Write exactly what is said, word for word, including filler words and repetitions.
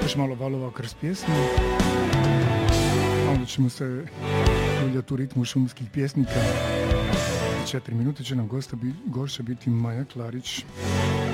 još malo valova kroz pjesmu, a onda ćemo se uljeti u ritmu šumskih pjesnika. Četiri minute će nam gosta bi, gošća biti Maja Klarić.